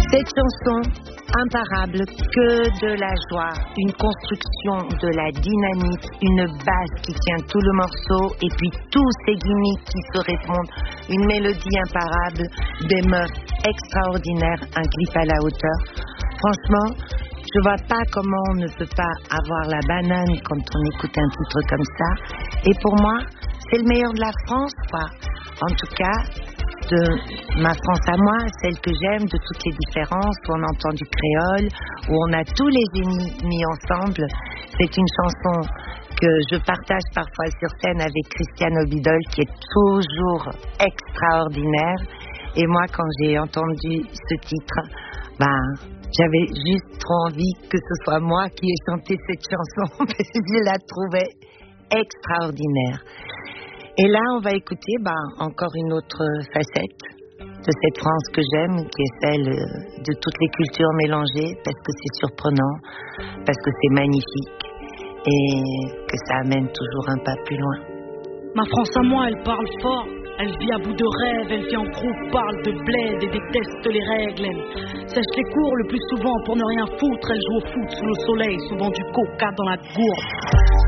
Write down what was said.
Cette chanson, imparable, que de la joie, une construction, de la dynamite, une basse qui tient tout le morceau et puis tous ces gimmicks qui se répondent, une mélodie imparable, des meufs extraordinaires, un clip à la hauteur. Franchement, je vois pas comment on ne peut pas avoir la banane quand on écoute un titre comme ça. Et pour moi, c'est le meilleur de la France, quoi. En tout cas, de ma France à moi, celle que j'aime, de toutes les différences, où on entend du créole, où on a tous les génies mis ensemble. C'est une chanson que je partage parfois sur scène avec Christiane Ovidol, qui est toujours extraordinaire. Et moi, quand j'ai entendu ce titre, j'avais juste trop envie que ce soit moi qui ai chanté cette chanson, parce que je la trouvais extraordinaire. Et là, on va écouter encore une autre facette de cette France que j'aime, qui est celle de toutes les cultures mélangées, parce que c'est surprenant, parce que c'est magnifique et que ça amène toujours un pas plus loin. Ma France à moi, elle parle fort, elle vit à bout de rêve, elle vit en groupe, parle de bled et déteste les règles. Elle sèche les cours le plus souvent pour ne rien foutre, elle joue au foot sous le soleil, souvent du coca dans la gourde.